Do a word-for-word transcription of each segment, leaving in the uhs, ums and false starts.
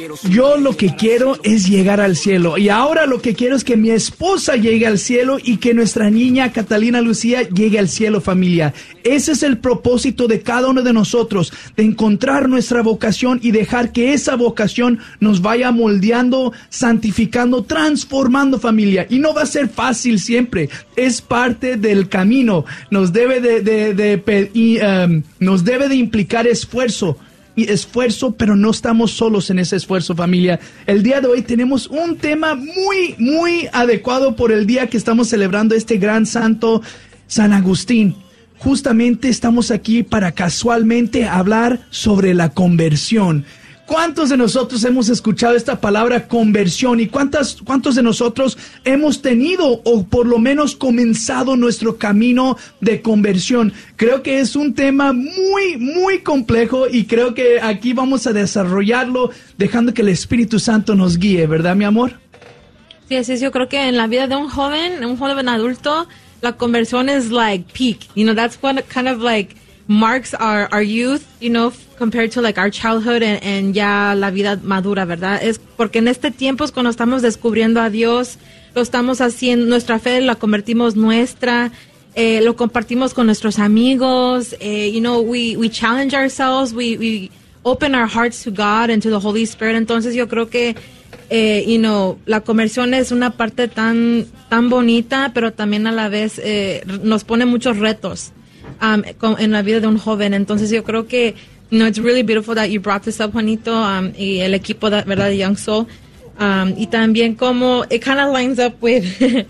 Yo lo que quiero es llegar al cielo, y ahora lo que quiero es que mi esposa llegue al cielo y que nuestra niña Catalina Lucía llegue al cielo, familia. Ese es el propósito de cada uno de nosotros, de encontrar nuestra vocación y dejar que esa vocación nos vaya moldeando, santificando, transformando, familia. Y no va a ser fácil siempre, es parte del camino. Nos debe de, de, de, de y, um, nos debe de implicar esfuerzo. Y esfuerzo, pero no estamos solos en ese esfuerzo, familia. El día de hoy tenemos un tema muy, muy adecuado por el día que estamos celebrando este gran santo, San Agustín. Justamente estamos aquí para casualmente hablar sobre la conversión. ¿Cuántos de nosotros hemos escuchado esta palabra conversión? ¿Y cuántas, cuántos de nosotros hemos tenido o por lo menos comenzado nuestro camino de conversión? Creo que es un tema muy, muy complejo y creo que aquí vamos a desarrollarlo dejando que el Espíritu Santo nos guíe, ¿verdad, mi amor? Sí, así es. Yo creo que en la vida de un joven, un joven adulto, la conversión es like peak. You know, that's what kind of like marks our, our youth, you know, compared to like our childhood and, and ya la vida madura, ¿verdad? Es porque en este tiempo es cuando estamos descubriendo a Dios, lo estamos haciendo, nuestra fe la convertimos nuestra, eh, lo compartimos con nuestros amigos, eh, you know, we, we challenge ourselves, we, we open our hearts to God and to the Holy Spirit. Entonces yo creo que, eh, you know, la conversión es una parte tan, tan bonita, pero también a la vez eh, nos pone muchos retos. Um, en la vida de un joven. Entonces yo creo que, you know, it's really beautiful that you brought this up, Juanito, um, y el equipo de, ¿verdad? de Young Soul. Um, y también como it kind of lines up with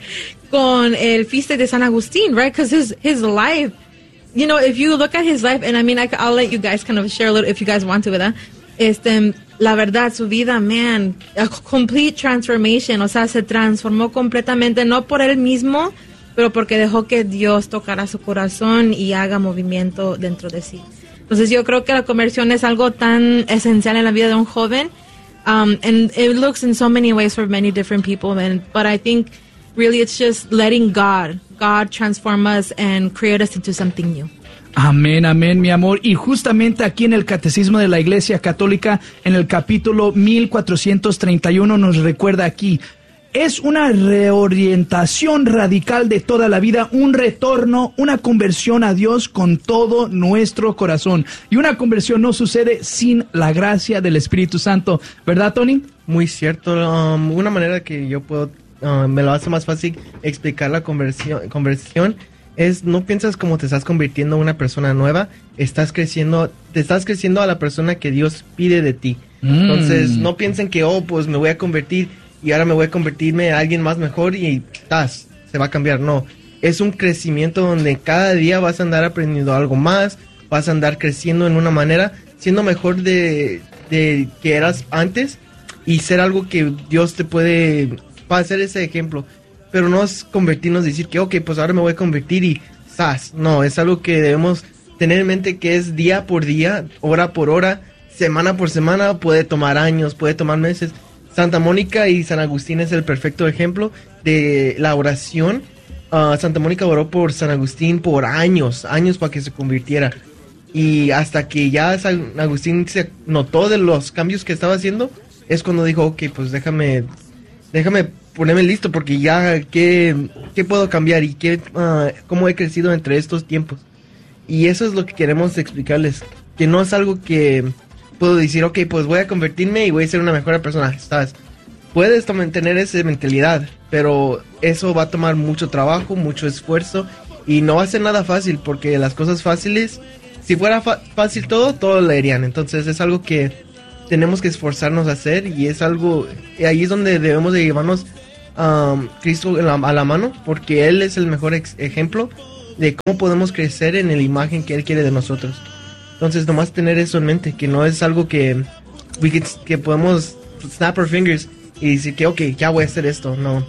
con el Feast de San Agustín, right? Because his, his life, you know, if you look at his life, and I mean, I, I'll let you guys kind of share a little if you guys want to, ¿verdad? Este, la verdad, su vida, man, a complete transformation, o sea, se transformó completamente, no por él mismo, pero porque dejó que Dios tocara su corazón y haga movimiento dentro de sí. Entonces yo creo que la conversión es algo tan esencial en la vida de un joven, um, and it looks in so many ways for many different people, and, but I think really it's just letting God, God transform us and create us into something new. Amén, amén, mi amor. Y justamente aquí en el Catecismo de la Iglesia Católica, en el capítulo mil cuatrocientos treinta y uno, nos recuerda aquí: es una reorientación radical de toda la vida, un retorno, una conversión a Dios con todo nuestro corazón. Y una conversión no sucede sin la gracia del Espíritu Santo. ¿Verdad, Tony? Muy cierto. Um, una manera que yo puedo, uh, me lo hace más fácil explicar la conversión, conversión es: no piensas como te estás convirtiendo en una persona nueva, estás creciendo, te estás creciendo a la persona que Dios pide de ti. Mm. Entonces, no piensen que, oh, pues me voy a convertir y ahora me voy a convertirme a alguien más mejor y tas, se va a cambiar. No, es un crecimiento donde cada día vas a andar aprendiendo algo más, vas a andar creciendo en una manera, siendo mejor de, de que eras antes y ser algo que Dios te puede, para hacer ese ejemplo. Pero no es convertirnos y decir que, ok, pues ahora me voy a convertir y ¡zas! No, es algo que debemos tener en mente, que es día por día, hora por hora, semana por semana, puede tomar años, puede tomar meses. Santa Mónica y San Agustín es el perfecto ejemplo de la oración. Uh, Santa Mónica oró por San Agustín por años, años para que se convirtiera. Y hasta que ya San Agustín se notó de los cambios que estaba haciendo, es cuando dijo, ok, pues déjame, déjame ponerme listo, porque ya, ¿qué, qué puedo cambiar? Y qué, uh, cómo he crecido entre estos tiempos. Y eso es lo que queremos explicarles, que no es algo que puedo decir, ok, pues voy a convertirme y voy a ser una mejor persona. Estás, puedes tener esa mentalidad, pero eso va a tomar mucho trabajo, mucho esfuerzo, y no va a ser nada fácil, porque las cosas fáciles, si fuera fa- fácil todo, todos lo harían. Entonces es algo que tenemos que esforzarnos a hacer, y es algo, ahí es donde debemos de llevarnos um, Cristo a la, a la mano, porque Él es el mejor ex- ejemplo de cómo podemos crecer en la imagen que Él quiere de nosotros. Entonces, nomás tener eso en mente, que no es algo que, we can, que podemos snap our fingers y decir que, ok, ya voy a hacer esto. No.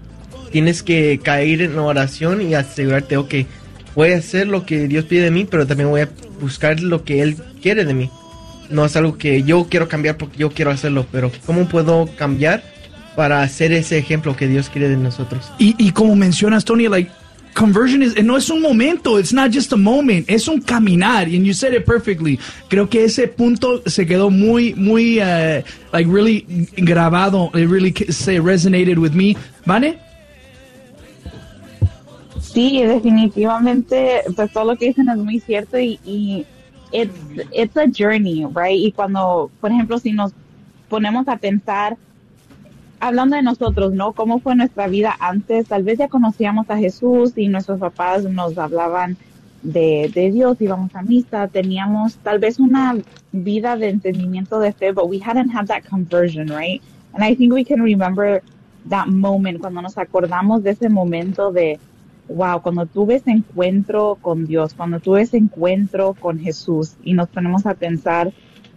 Tienes que caer en oración y asegurarte, ok, voy a hacer lo que Dios pide de mí, pero también voy a buscar lo que Él quiere de mí. No es algo que yo quiero cambiar porque yo quiero hacerlo, pero ¿cómo puedo cambiar para hacer ese ejemplo que Dios quiere de nosotros? Y, y como mencionas, Tony, like, conversion is, no es un momento, it's not just a moment, es un caminar, and you said it perfectly. Creo que ese punto se quedó muy, muy, uh, like really grabado, it really say, resonated with me. ¿Vane? Sí, definitivamente, pues todo lo que dicen es muy cierto y, y it's, it's a journey, right? Y cuando, por ejemplo, si nos ponemos a pensar, hablando de nosotros, ¿no? ¿Cómo fue nuestra vida antes? Tal vez ya conocíamos a Jesús y nuestros papás nos hablaban de, de Dios, íbamos a misa, teníamos tal vez una vida de entendimiento de fe, but we hadn't had that conversion, right? And I think we can remember that moment, cuando nos acordamos de ese momento de wow, cuando tuve ese encuentro con Dios, cuando tuve ese encuentro con Jesús y nos ponemos a pensar,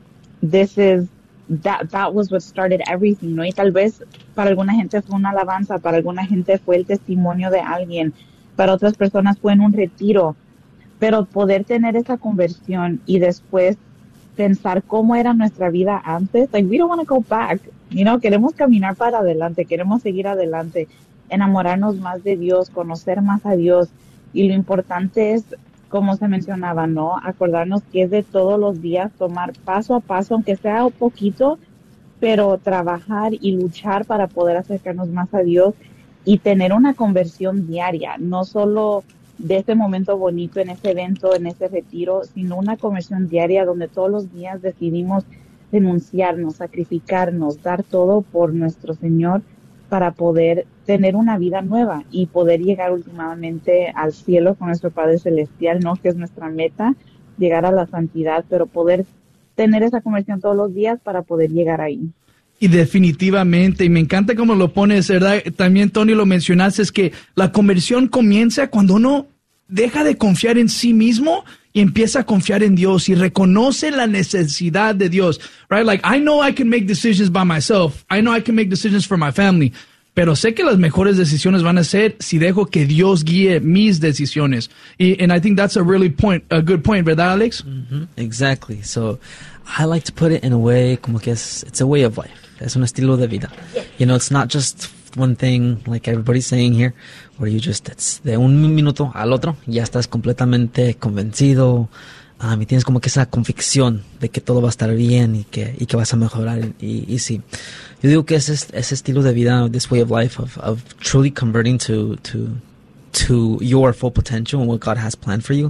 this is, that, that was what started everything, ¿no? Y tal vez para alguna gente fue una alabanza, para alguna gente fue el testimonio de alguien, para otras personas fue en un retiro, pero poder tener esa conversión y después pensar cómo era nuestra vida antes, like we don't want to go back, you know, queremos caminar para adelante, queremos seguir adelante, enamorarnos más de Dios, conocer más a Dios. Y lo importante es, como se mencionaba, ¿no? Acordarnos que es de todos los días tomar paso a paso, aunque sea un poquito, pero trabajar y luchar para poder acercarnos más a Dios y tener una conversión diaria, no solo de ese momento bonito en ese evento, en ese retiro, sino una conversión diaria donde todos los días decidimos renunciarnos, sacrificarnos, dar todo por nuestro Señor, para poder tener una vida nueva y poder llegar últimamente al cielo con nuestro Padre Celestial, ¿no? Que es nuestra meta, llegar a la santidad, pero poder tener esa conversión todos los días para poder llegar ahí. Y definitivamente, y me encanta cómo lo pones, ¿verdad? También, Tony, lo mencionaste, es que la conversión comienza cuando uno deja de confiar en sí mismo y empieza a confiar en Dios y reconoce la necesidad de Dios, right? Like, I know I can make decisions by myself. I know I can make decisions for my family. Pero sé que las mejores decisiones van a ser si dejo que Dios guíe mis decisiones. Y, and I think that's a really point, a good point, ¿verdad, Alex? Mm-hmm. Exactly. So, I like to put it in a way como que es, it's a way of life. Es un estilo de vida. You know, it's not just one thing like everybody's saying here, where you just, it's de un minuto al otro, ya estás completamente convencido, um, y tienes como que esa convicción de que todo va a estar bien y que, y que vas a mejorar. Y, y sí, yo digo que ese, ese estilo de vida, this way of life, of, of truly converting to, to, to your full potential and what God has planned for you,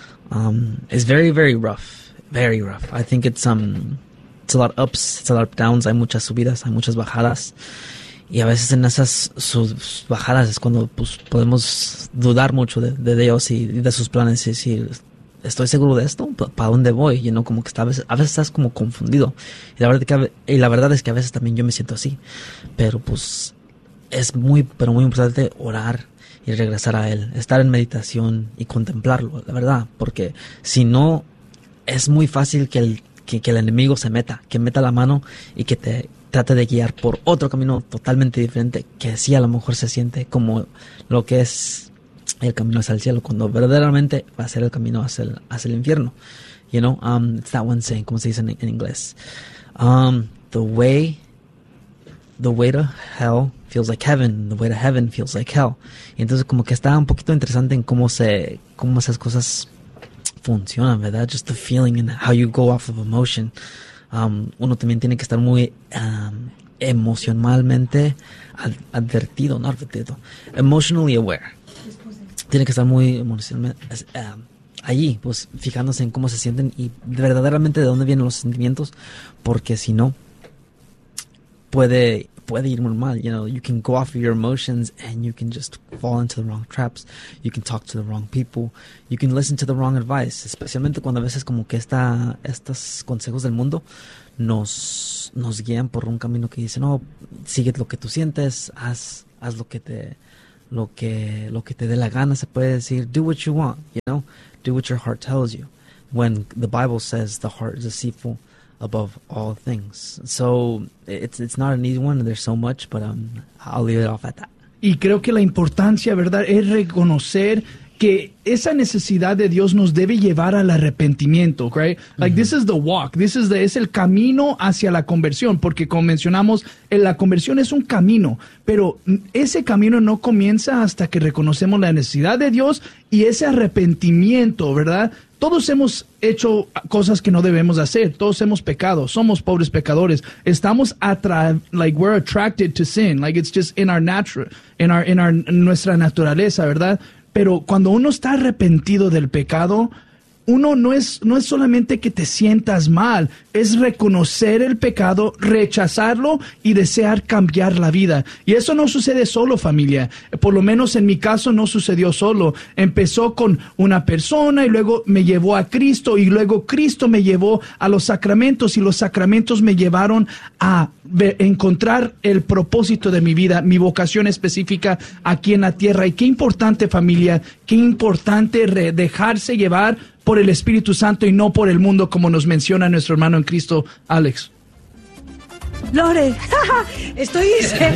um, is very, very rough. Very rough. I think it's, um, it's a lot of ups, it's a lot of downs, hay muchas subidas, hay muchas bajadas. Y a veces en esas sus bajadas es cuando pues, podemos dudar mucho de, de Dios y de sus planes y decir, ¿estoy seguro de esto? ¿Para dónde voy? You know, como que está, a, veces, a veces estás como confundido. Y la, verdad que, y la verdad es que a veces también yo me siento así. Pero pues es muy, pero muy importante orar y regresar a Él. Estar en meditación y contemplarlo, la verdad. Porque si no, es muy fácil que el, que, que el enemigo se meta, que meta la mano y que te trate de guiar por otro camino totalmente diferente, que sí a lo mejor se siente como lo que es el camino hacia el cielo, cuando verdaderamente va a ser el camino hacia el, hacia el infierno. You know, um, it's that one saying, como se dice en, en inglés. Um, the way, the way to hell feels like heaven, the way to heaven feels like hell. Y entonces como que está un poquito interesante en cómo se, cómo esas cosas funcionan, ¿verdad? Just the feeling and how you go off of emotion. Um, uno también tiene que estar muy um, emocionalmente ad- advertido, no advertido, emotionally aware. Tiene que estar muy emocionalmente um, allí, pues fijándose en cómo se sienten y verdaderamente de dónde vienen los sentimientos, porque si no puede puede ir muy mal. You know, you can go off of your emotions and you can just fall into the wrong traps. You can talk to the wrong people. You can listen to the wrong advice. Especialmente cuando a veces como que esta, estos consejos del mundo nos, nos guían por un camino que dice, no, sigue lo que tú sientes, haz, haz lo que te, lo que, lo que te dé la gana, se puede decir. Do what you want, you know, do what your heart tells you. When the Bible says the heart is deceitful above all things. So it's it's not an easy one. There's so much, but um, I'll leave it off at that. Y creo que la importancia, ¿verdad?, es reconocer que esa necesidad de Dios nos debe llevar al arrepentimiento, right? Like, this is the walk, this is the, es el camino hacia la conversión, porque como mencionamos, la conversión es un camino, pero ese camino no comienza hasta que reconocemos la necesidad de Dios y ese arrepentimiento, ¿verdad? Todos hemos hecho cosas que no debemos hacer, todos hemos pecado, somos pobres pecadores, estamos atra like we're attracted to sin, like it's just in our natural, in our, in our, nuestra naturaleza, ¿verdad? Pero cuando uno está arrepentido del pecado, uno no es, no es solamente que te sientas mal, es reconocer el pecado, rechazarlo y desear cambiar la vida. Y eso no sucede solo, familia. Por lo menos en mi caso no sucedió solo. Empezó con una persona y luego me llevó a Cristo y luego Cristo me llevó a los sacramentos y los sacramentos me llevaron a encontrar el propósito de mi vida, mi vocación específica aquí en la tierra. Y qué importante, familia, qué importante dejarse llevar por el Espíritu Santo y no por el mundo, como nos menciona nuestro hermano en Cristo, Alex. Lore, estoy estoy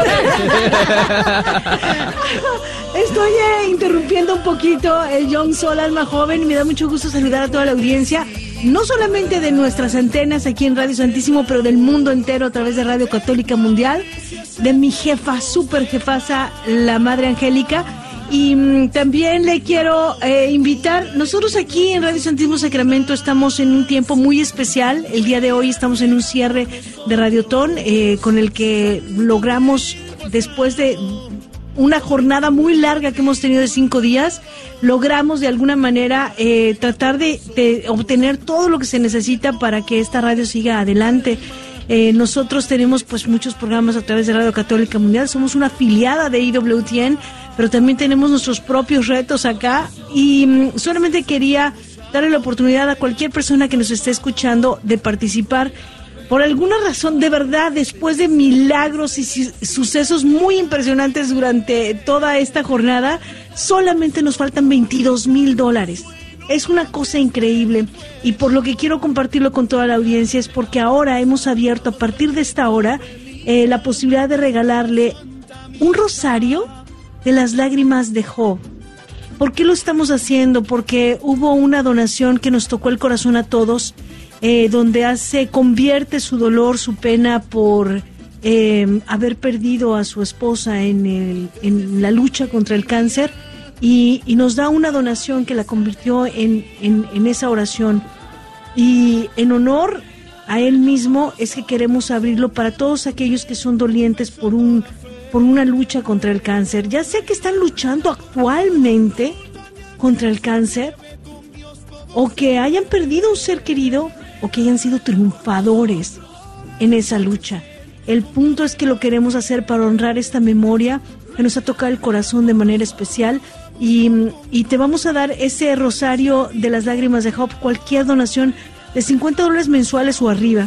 eh, interrumpiendo un poquito el Young Soul Alma Joven. Me da mucho gusto saludar a toda la audiencia, no solamente de nuestras antenas aquí en Radio Santísimo, pero del mundo entero a través de Radio Católica Mundial, de mi jefa, super jefasa, la Madre Angélica. Y mm, también le quiero eh, invitar, nosotros aquí en Radio Santísimo Sacramento estamos en un tiempo muy especial. El día de hoy estamos en un cierre de Radiotón eh, con el que logramos, después de una jornada muy larga que hemos tenido de cinco días, logramos de alguna manera eh, tratar de, de obtener todo lo que se necesita para que esta radio siga adelante. Eh, nosotros tenemos pues muchos programas a través de Radio Católica Mundial, somos una afiliada de I W T N, pero también tenemos nuestros propios retos acá y mm, solamente quería darle la oportunidad a cualquier persona que nos esté escuchando de participar. Por alguna razón, de verdad, después de milagros y su- sucesos muy impresionantes durante toda esta jornada, solamente nos faltan veintidós mil dólares. Es una cosa increíble y por lo que quiero compartirlo con toda la audiencia es porque ahora hemos abierto a partir de esta hora eh, la posibilidad de regalarle un rosario de las lágrimas de Job. ¿Por qué lo estamos haciendo? Porque hubo una donación que nos tocó el corazón a todos, eh, donde hace, convierte su dolor, su pena por eh, haber perdido a su esposa en, el, en la lucha contra el cáncer. Y, y nos da una donación que la convirtió en, en, en esa oración. Y en honor a él mismo es que queremos abrirlo para todos aquellos que son dolientes por, un, por una lucha contra el cáncer. Ya sea que están luchando actualmente contra el cáncer, o que hayan perdido un ser querido, o que hayan sido triunfadores en esa lucha. El punto es que lo queremos hacer para honrar esta memoria que nos ha tocado el corazón de manera especial. Y, y te vamos a dar ese rosario de las lágrimas de Job, cualquier donación de cincuenta dólares mensuales o arriba.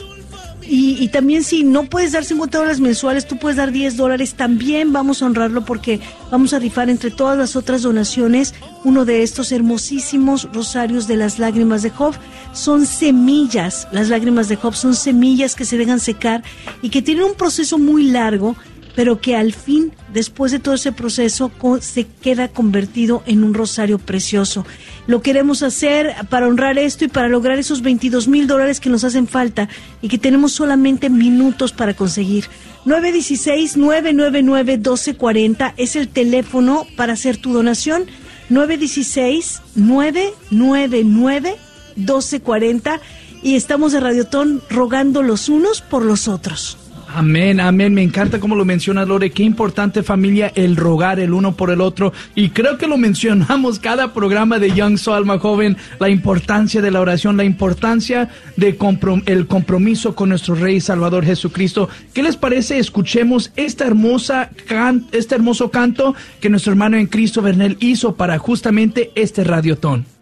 Y, y también si no puedes dar cincuenta dólares mensuales, tú puedes dar diez dólares, también vamos a honrarlo porque vamos a rifar entre todas las otras donaciones uno de estos hermosísimos rosarios de las lágrimas de Job. Son semillas, las lágrimas de Job son semillas que se dejan secar y que tienen un proceso muy largo, pero que al fin, después de todo ese proceso, se queda convertido en un rosario precioso. Lo queremos hacer para honrar esto y para lograr esos veintidós mil dólares que nos hacen falta y que tenemos solamente minutos para conseguir. nueve uno seis, nueve nueve nueve, uno dos cuatro cero es el teléfono para hacer tu donación. nueve uno seis, nueve nueve nueve, uno dos cuatro cero y estamos de Radiotón rogando los unos por los otros. Amén, amén. Me encanta cómo lo menciona Lore. Qué importante, familia, el rogar el uno por el otro. Y creo que lo mencionamos cada programa de Young Soul Alma Joven, la importancia de la oración, la importancia de comprom- el compromiso con nuestro Rey y Salvador Jesucristo. ¿Qué les parece? Escuchemos esta hermosa can- este hermoso canto que nuestro hermano en Cristo Bernel hizo para justamente este Radiotón.